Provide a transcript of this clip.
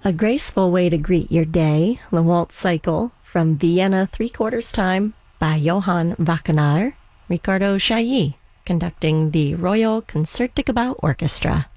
A graceful way to greet your day, the waltz cycle from Vienna 3/4 time by Johann Wackenaar, Ricardo Chailly, conducting the Royal Concertgebouw Orchestra.